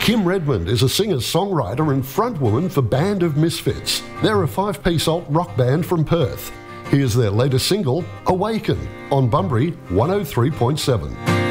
Kim Redmond is a singer-songwriter and frontwoman for Band of Misfits. They're a 5-piece alt rock band from Perth. Here's their latest single, Awaken, on Bunbury 103.7.